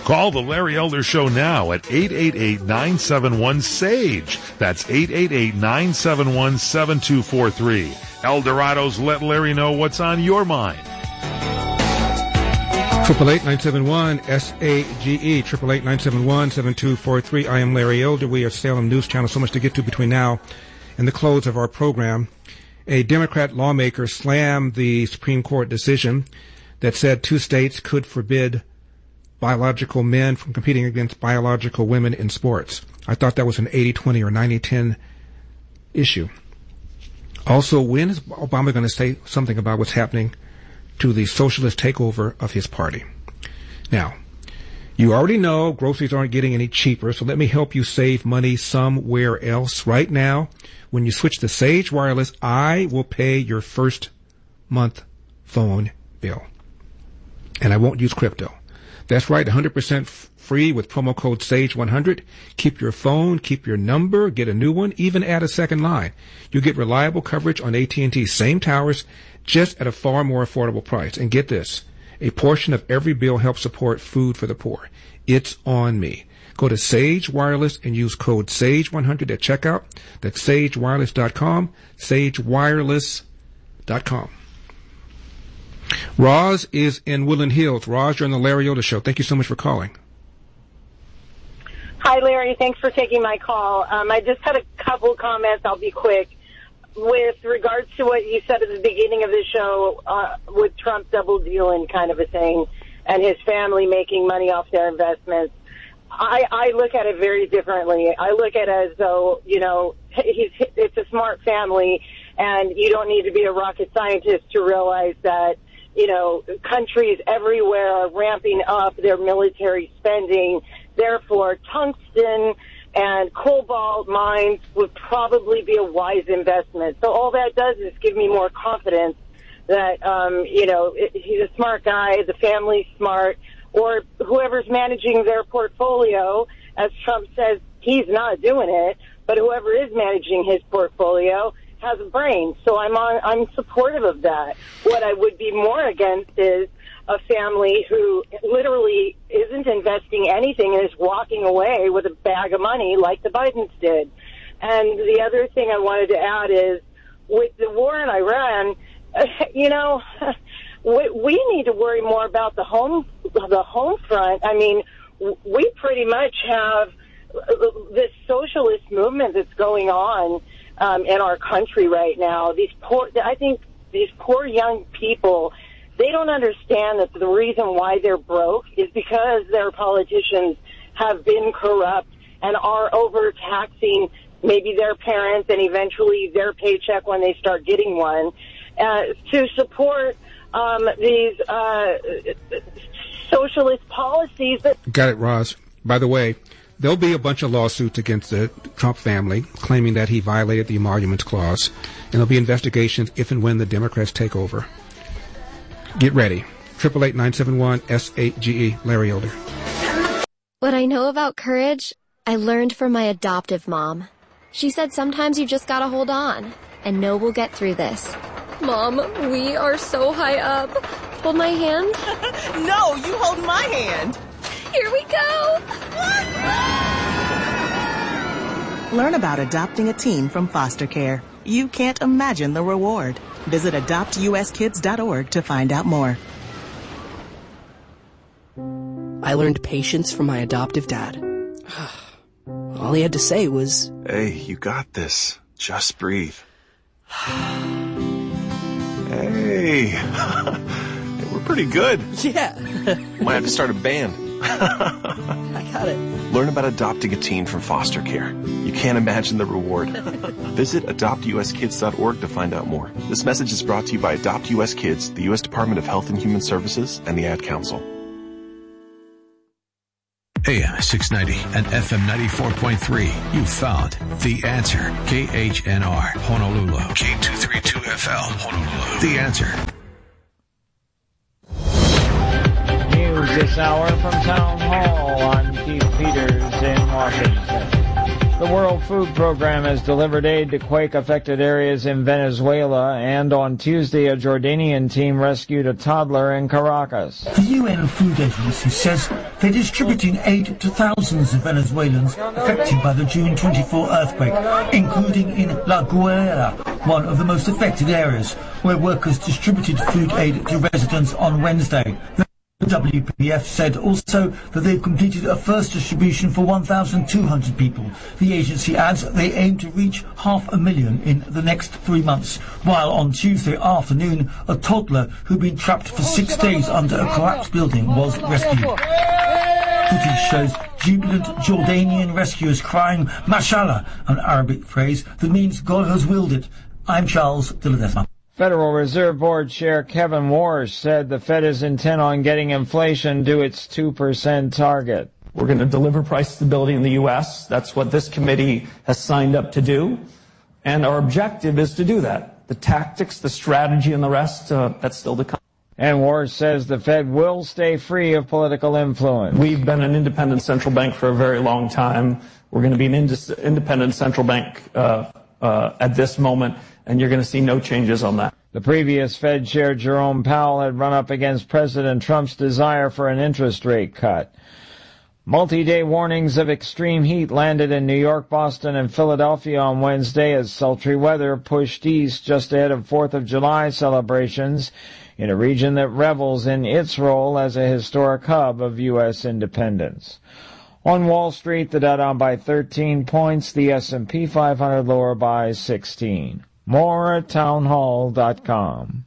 Call the Larry Elder Show now at 888-971-SAGE. That's 888-971-7243. Eldorado's Let Larry Know What's on Your Mind. 888-971-SAGE, 888-971-7243. I am Larry Elder. We are Salem News Channel. So much to get to between now and the close of our program. A Democrat lawmaker slammed the Supreme Court decision that said 2 states could forbid biological men from competing against biological women in sports. I thought that was an 80-20 or 90-10 issue. Also, when is Obama going to say something about what's happening to the socialist takeover of his party? Now, you already know groceries aren't getting any cheaper, so let me help you save money somewhere else. Right now, when you switch to Sage Wireless, I will pay your first month phone bill. And I won't use crypto. That's right, 100% free with promo code SAGE100. Keep your phone, keep your number, get a new one, even add a second line. You get reliable coverage on AT&T, same towers, just at a far more affordable price. And get this, a portion of every bill helps support food for the poor. It's on me. Go to Sage Wireless and use code SAGE100 at checkout. That's sagewireless.com, sagewireless.com. Roz is in Woodland Hills. Roz, you're on the Larry Elder Show. Thank you so much for calling. Hi, Larry. Thanks for taking my call. I just had a couple comments. I'll be quick. With regards to what you said at the beginning of the show, with Trump double dealing kind of a thing and his family making money off their investments, I look at it very differently. I look at it as though, you know, it's a smart family, and you don't need to be a rocket scientist to realize that, you know, countries everywhere are ramping up their military spending. Therefore, tungsten and cobalt mines would probably be a wise investment. So all that does is give me more confidence that, you know, he's a smart guy, the family's smart, or whoever's managing their portfolio, as Trump says, he's not doing it, but whoever is managing his portfolio has a brain. So I'm supportive of that. What I would be more against is a family who literally isn't investing anything and is walking away with a bag of money like the Bidens did. And the other thing I wanted to add is, with the war in Iran, you know, we need to worry more about the home front. I mean, we pretty much have this socialist movement that's going on in our country right now. I think these poor young people, they don't understand that the reason why they're broke is because their politicians have been corrupt and are overtaxing maybe their parents and eventually their paycheck when they start getting one, to support these socialist policies. Got it, Roz. By the way, there'll be a bunch of lawsuits against the Trump family claiming that he violated the Emoluments Clause, and there'll be investigations if and when the Democrats take over. Get ready. 888-971-SAGE, Larry Elder. What I know about courage, I learned from my adoptive mom. She said sometimes you just gotta hold on and know we'll get through this. Mom, we are so high up. Hold my hand. No, you hold my hand. Here we go. Learn about adopting a teen from foster care. You can't imagine the reward. Visit adoptuskids.org to find out more. I learned patience from my adoptive dad. All he had to say was, "Hey, you got this. Just breathe." Hey, we're pretty good. Yeah. Might have to start a band. I got it. Learn about adopting a teen from foster care. You can't imagine the reward. Visit adoptuskids.org to find out more. This message is brought to you by Adopt US Kids, the U.S. Department of Health and Human Services, and the Ad Council. AM 690 and FM 94.3. You found The Answer. KHNR, Honolulu. K232FL, Honolulu. The Answer. News this hour from Town Hall. I'm Keith Peters in Washington. The World Food Program has delivered aid to quake-affected areas in Venezuela, and on Tuesday, a Jordanian team rescued a toddler in Caracas. The UN Food Agency says they're distributing aid to thousands of Venezuelans affected by the June 24 earthquake, including in La Guaira, one of the most affected areas, where workers distributed food aid to residents on Wednesday. The WPF said also that they've completed a first distribution for 1,200 people. The agency adds they aim to reach 500,000 in the next 3 months, while on Tuesday afternoon, a toddler who'd been trapped for 6 days under a collapsed building was rescued. Footage shows jubilant Jordanian rescuers crying Mashallah, an Arabic phrase that means God has willed it. I'm Charles de Ledesma. Federal Reserve Board Chair Kevin Warsh said the Fed is intent on getting inflation to its 2% target. We're going to deliver price stability in the U.S. That's what this committee has signed up to do. And our objective is to do that. The tactics, the strategy, and the rest, that's still to come. And Warsh says the Fed will stay free of political influence. We've been an independent central bank for a very long time. We're going to be an independent central bank at this moment, and you're going to see no changes on that. The previous Fed Chair Jerome Powell had run up against President Trump's desire for an interest rate cut. Multi-day warnings of extreme heat landed in New York, Boston, and Philadelphia on Wednesday as sultry weather pushed east just ahead of 4th of July celebrations in a region that revels in its role as a historic hub of U.S. independence. On Wall Street, the Dow down by 13 points, the S&P 500 lower by 16. More at townhall.com.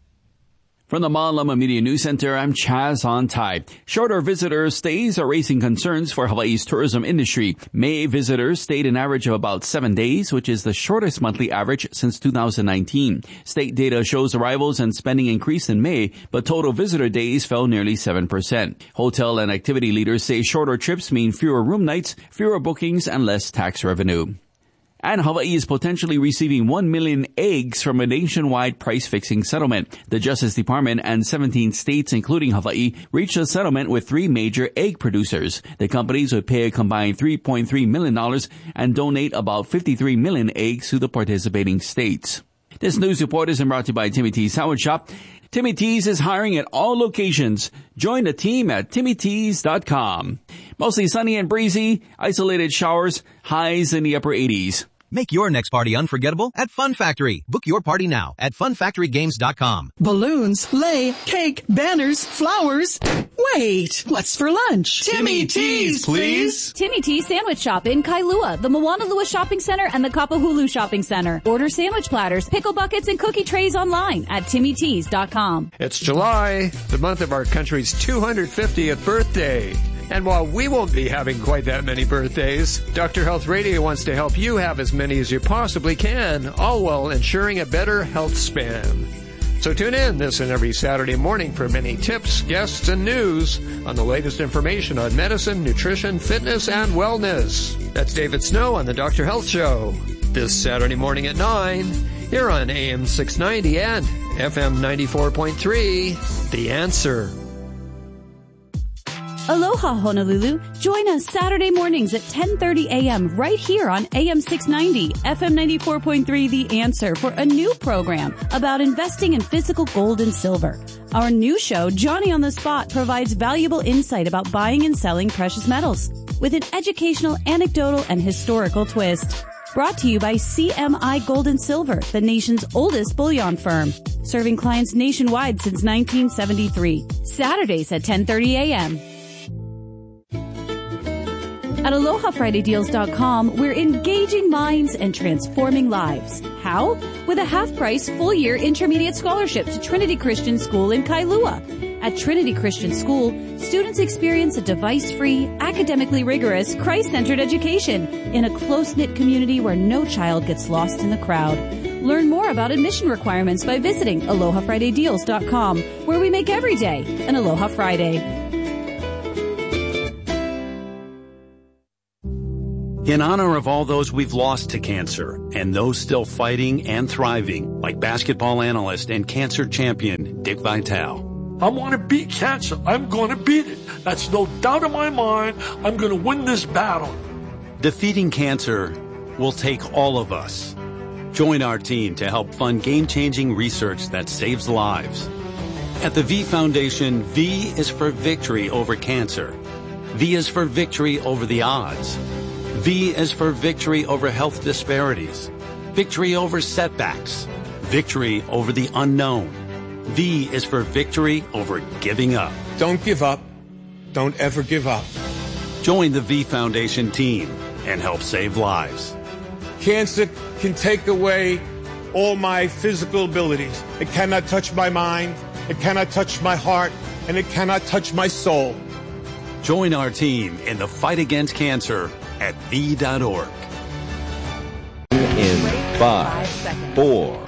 From the Malama Media News Center, I'm Chaz On-Tai. Shorter visitor stays are raising concerns for Hawaii's tourism industry. May visitors stayed an average of about 7 days, which is the shortest monthly average since 2019. State data shows arrivals and spending increased in May, but total visitor days fell nearly 7%. Hotel and activity leaders say shorter trips mean fewer room nights, fewer bookings, and less tax revenue. And Hawaii is potentially receiving 1 million eggs from a nationwide price-fixing settlement. The Justice Department and 17 states, including Hawaii, reached a settlement with 3 major egg producers. The companies would pay a combined $3.3 million and donate about 53 million eggs to the participating states. This news report is brought to you by Timmy T's Sandwich Shop. Timmy T's is hiring at all locations. Join the team at TimmyT's.com. Mostly sunny and breezy, isolated showers, highs in the upper 80s. Make your next party unforgettable at Fun Factory. Book your party now at funfactorygames.com. Balloons, sleigh, cake, banners, flowers. Wait, what's for lunch? Timmy T's, please. Timmy T's Sandwich Shop in Kailua, the Moanalua Shopping Center, and the Kapahulu Shopping Center. Order sandwich platters, pickle buckets, and cookie trays online at TimmyT's.com. It's July, the month of our country's 250th birthday. And while we won't be having quite that many birthdays, Dr. Health Radio wants to help you have as many as you possibly can, all while ensuring a better health span. So tune in this and every Saturday morning for many tips, guests, and news on the latest information on medicine, nutrition, fitness, and wellness. That's David Snow on the Dr. Health Show. This Saturday morning at 9, here on AM 690 and FM 94.3, The Answer. Aloha, Honolulu. Join us Saturday mornings at 10:30 a.m. right here on AM 690, FM 94.3 The Answer for a new program about investing in physical gold and silver. Our new show, Johnny on the Spot, provides valuable insight about buying and selling precious metals with an educational, anecdotal, and historical twist. Brought to you by CMI Gold and Silver, the nation's oldest bullion firm, serving clients nationwide since 1973. Saturdays at 10:30 a.m. At AlohaFridayDeals.com, we're engaging minds and transforming lives. How? With a half-price, full-year intermediate scholarship to Trinity Christian School in Kailua. At Trinity Christian School, students experience a device-free, academically rigorous, Christ-centered education in a close-knit community where no child gets lost in the crowd. Learn more about admission requirements by visiting AlohaFridayDeals.com, where we make every day an Aloha Friday. In honor of all those we've lost to cancer and those still fighting and thriving, like basketball analyst and cancer champion Dick Vitale. I want to beat cancer. I'm going to beat it. That's no doubt in my mind. I'm going to win this battle. Defeating cancer will take all of us. Join our team to help fund game-changing research that saves lives. At the V Foundation, V is for victory over cancer. V is for victory over the odds. V is for victory over health disparities. Victory over setbacks. Victory over the unknown. V is for victory over giving up. Don't give up. Don't ever give up. Join the V Foundation team and help save lives. Cancer can take away all my physical abilities. It cannot touch my mind. It cannot touch my heart. And it cannot touch my soul. Join our team in the fight against cancer at V.org. In 5, 4.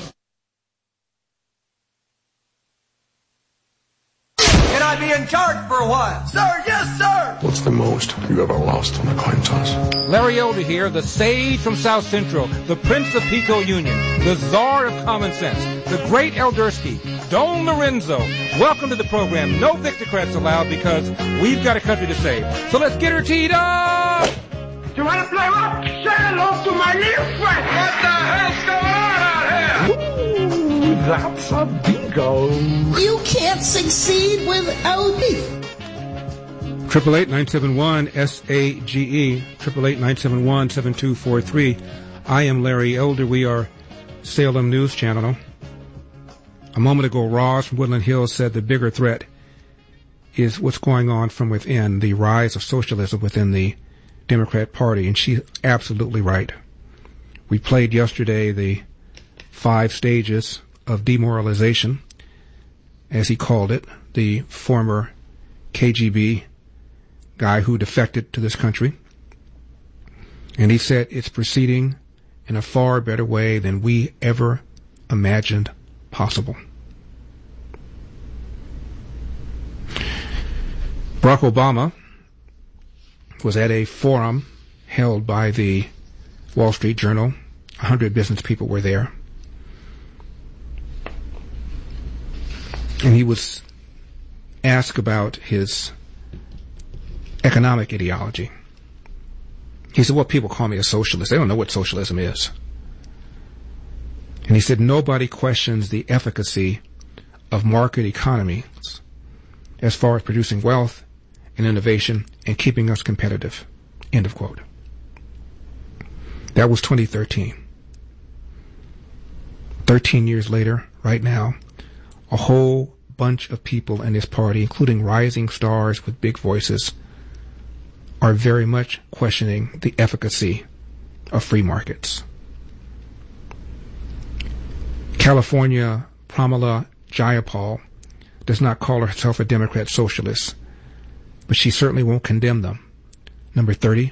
Can I be in charge for a while? Sir, yes, sir! What's the most you ever lost on a coin toss? Larry Elder here, the sage from South Central, the Prince of Pico Union, the Czar of Common Sense, the great Eldersky, Don Lorenzo. Welcome to the program. No Victocrats allowed because we've got a country to save. So let's get her teed up! You want to play rock? Say hello to my little friend! What the hell's going on out here? Ooh, that's a bingo. You can't succeed without me. 888-971-SAGE, 888-971-7243. I am Larry Elder. We are Salem News Channel. A moment ago, Roz from Woodland Hills said the bigger threat is what's going on from within, the rise of socialism within the Democrat Party, and she's absolutely right. We played yesterday the 5 stages of demoralization, as he called it, the former KGB guy who defected to this country. And he said it's proceeding in a far better way than we ever imagined possible. Barack Obama was at a forum held by the Wall Street Journal. 100 business people were there. And he was asked about his economic ideology. He said, well, people call me a socialist. They don't know what socialism is. And he said, nobody questions the efficacy of market economies as far as producing wealth and innovation and keeping us competitive. End of quote. That was 2013. 13 years later, right now, a whole bunch of people in this party, including rising stars with big voices, are very much questioning the efficacy of free markets. California Pramila Jayapal does not call herself a Democrat socialist, but she certainly won't condemn them. Number 30.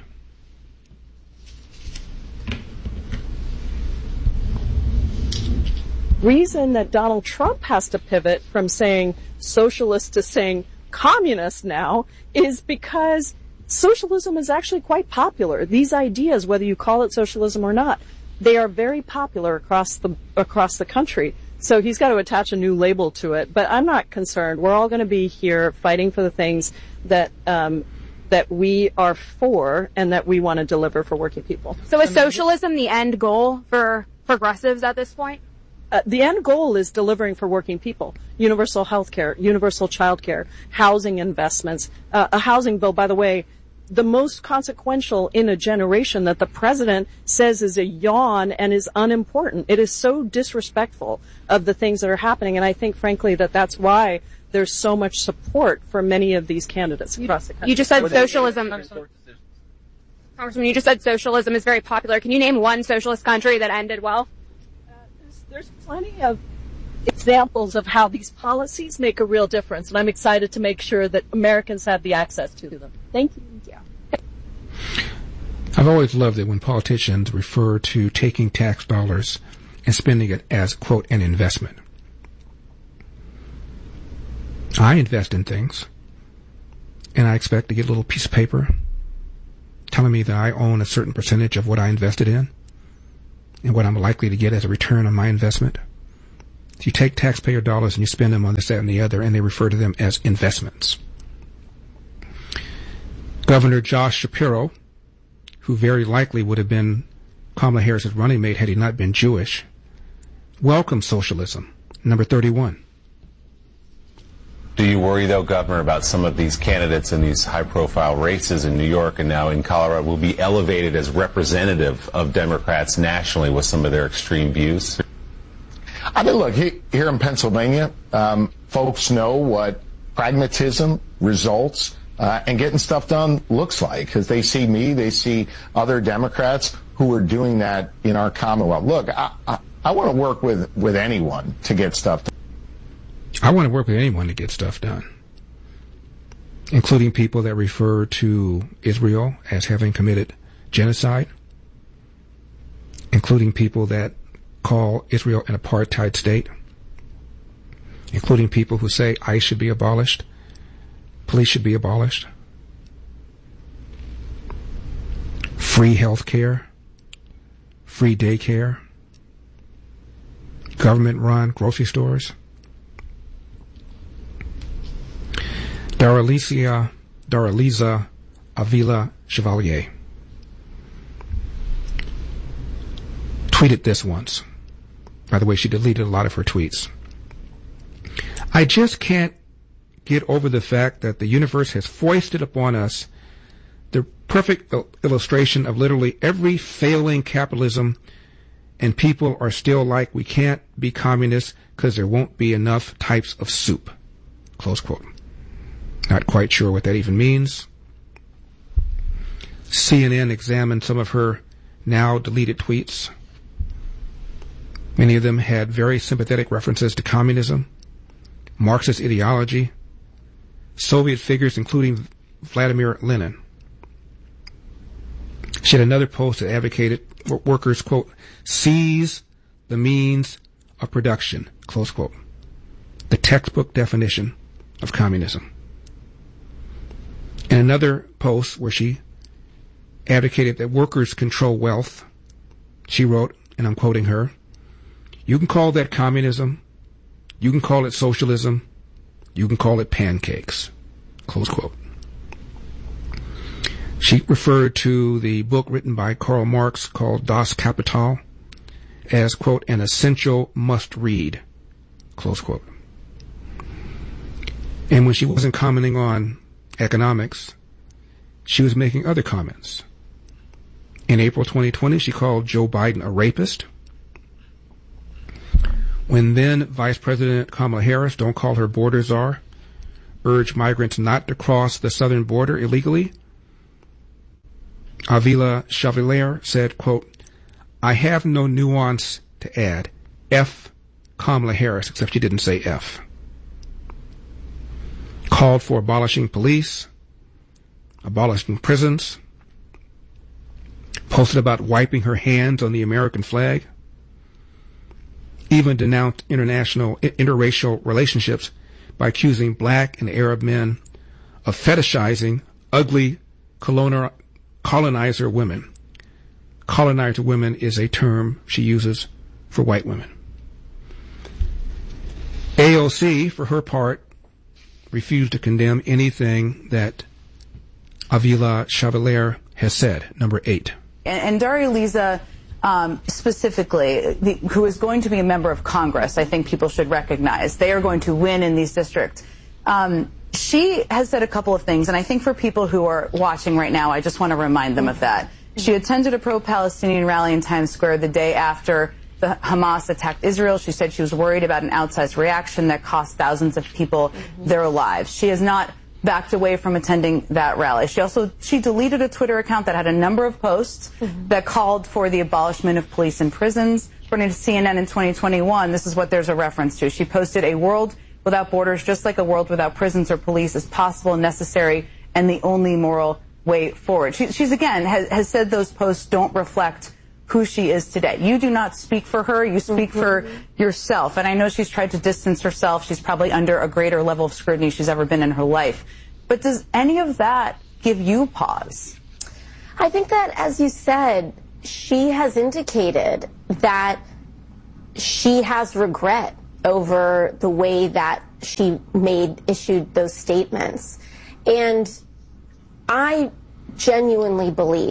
Reason that Donald Trump has to pivot from saying socialist to saying communist now is because socialism is actually quite popular. These ideas, whether you call it socialism or not, they are very popular across the country. So he's got to attach a new label to it. But I'm not concerned. We're all going to be here fighting for the things that we are for and that we want to deliver for working people. So is socialism the end goal for progressives at this point? The end goal is delivering for working people. Universal health care, universal child care, housing investments, a housing bill, by the way, the most consequential in a generation that the president says is a yawn and is unimportant. It is so disrespectful of the things that are happening, and I think, frankly, that that's why there's so much support for many of these candidates across the country. You just said socialism. Congressman, you just said socialism is very popular. Can you name one socialist country that ended well? There's plenty of examples of how these policies make a real difference, and I'm excited to make sure that Americans have the access to them. Thank you. Yeah. I've always loved it when politicians refer to taking tax dollars and spending it as, quote, an investment. I invest in things, and I expect to get a little piece of paper telling me that I own a certain percentage of what I invested in and what I'm likely to get as a return on my investment. You take taxpayer dollars and you spend them on this, that, and the other, and they refer to them as investments. Governor Josh Shapiro who very likely would have been Kamala Harris's running mate had he not been Jewish, welcomed socialism. Number 31. Do you worry, though, Governor, about some of these candidates in these high-profile races in New York and now in Colorado will be elevated as representative of Democrats nationally with some of their extreme views? I mean, look, here in Pennsylvania, folks know what pragmatism, results, and getting stuff done looks like, because they see me, they see other Democrats who are doing that in our Commonwealth. Look, I want to work with anyone to get stuff done. I want to work with anyone to get stuff done, including people that refer to Israel as having committed genocide, including people that call Israel an apartheid state, including people who say ICE should be abolished, police should be abolished, free health care, free daycare, government-run grocery stores. Daraliza Avila Chevalier tweeted this once. By the way, she deleted a lot of her tweets. I just can't get over the fact that the universe has foisted upon us the perfect illustration of literally every failing capitalism, and people are still like, we can't be communists because there won't be enough types of soup. Close quote. Not quite sure what that even means. CNN examined some of her now deleted tweets. Many of them had very sympathetic references to communism, Marxist ideology, Soviet figures including Vladimir Lenin. She had another post that advocated workers, quote, seize the means of production, close quote. The textbook definition of communism. In another post where she advocated that workers control wealth, she wrote, and I'm quoting her, you can call that communism, you can call it socialism, you can call it pancakes, close quote. She referred to the book written by Karl Marx called Das Kapital as, quote, an essential must-read, close quote. And when she wasn't commenting on economics, she was making other comments. In April 2020, she called Joe Biden a rapist. When then Vice President Kamala Harris, don't call her border czar, urged migrants not to cross the southern border illegally, Avila Chevalier said, quote, I have no nuance to add. F Kamala Harris, except she didn't say F. Called for abolishing police, abolishing prisons, posted about wiping her hands on the American flag, even denounced interracial relationships by accusing black and Arab men of fetishizing ugly colonizer women. Colonizer women is a term she uses for white women. AOC, for her part, refused to condemn anything that Avila Chevalier has said. Number 8. And Daraliza specifically, who is going to be a member of Congress, I think people should recognize. They are going to win in these districts. She has said a couple of things, and I think for people who are watching right now, I just want to remind them of that. She attended a pro-Palestinian rally in Times Square the day after the Hamas attacked Israel. She said she was worried about an outsized reaction that cost thousands of people their lives. She has not backed away from attending that rally. She deleted a Twitter account that had a number of posts that called for the abolishment of police and prisons. According to CNN in 2021, this is what there's a reference to. She posted, a world without borders, just like a world without prisons or police, is possible and necessary and the only moral way forward. She's again has said those posts don't reflect who she is today. You do not speak for her. You speak for yourself. And I know she's tried to distance herself. She's probably under a greater level of scrutiny she's ever been in her life. But does any of that give you pause? I think that, as you said, she has indicated that she has regret over the way that she issued those statements. And I genuinely believe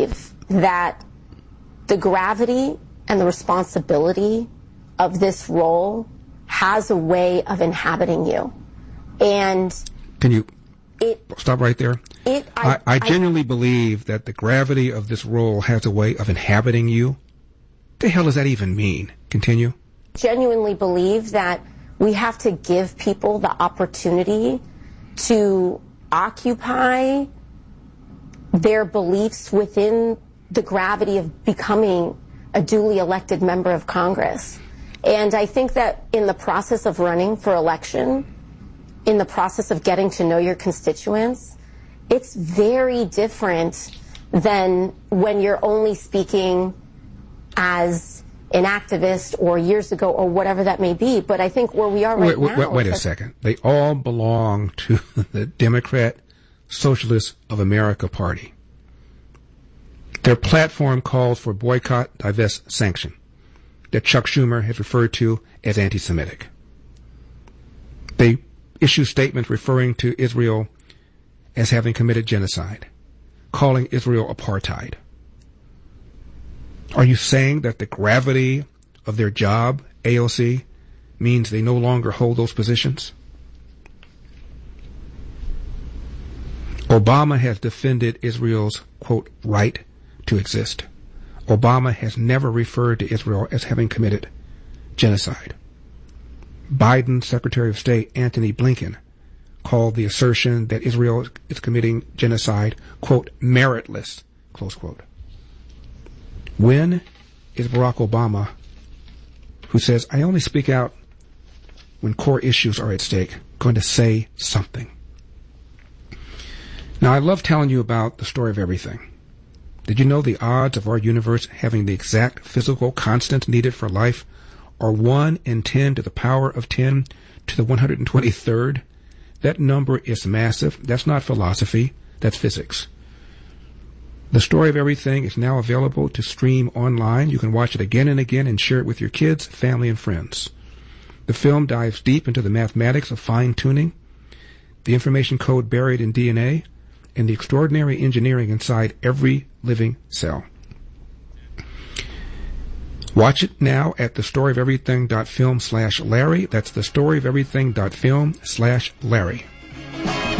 that the gravity and the responsibility of this role has a way of inhabiting you. And can you stop right there? I genuinely believe that the gravity of this role has a way of inhabiting you. What the hell does that even mean? Continue. Genuinely believe that we have to give people the opportunity to occupy their beliefs within the gravity of becoming a duly elected member of Congress. And I think that in the process of running for election, in the process of getting to know your constituents, it's very different than when you're only speaking as an activist or years ago or whatever that may be. But I think where we are now... Wait a second. They all belong to the Democrat Socialists of America Party. Their platform calls for boycott, divest, sanction, that Chuck Schumer has referred to as anti-Semitic. They issue statements referring to Israel as having committed genocide, calling Israel apartheid. Are you saying that the gravity of their job, AOC, means they no longer hold those positions? Obama has defended Israel's, quote, right to exist. Obama has never referred to Israel as having committed genocide. Biden's Secretary of State, Antony Blinken, called the assertion that Israel is committing genocide, quote, meritless, close quote. When is Barack Obama, who says, I only speak out when core issues are at stake, going to say something? Now, I love telling you about the story of everything. Did you know the odds of our universe having the exact physical constants needed for life are 1 in 10 to the power of 10 to the 123rd? That number is massive. That's not philosophy. That's physics. The Story of Everything is now available to stream online. You can watch it again and again and share it with your kids, family, and friends. The film dives deep into the mathematics of fine-tuning, the information code buried in DNA, and the extraordinary engineering inside every living cell. Watch it now at thestoryoferything.film/Larry. That's thestoryoferything.film/Larry.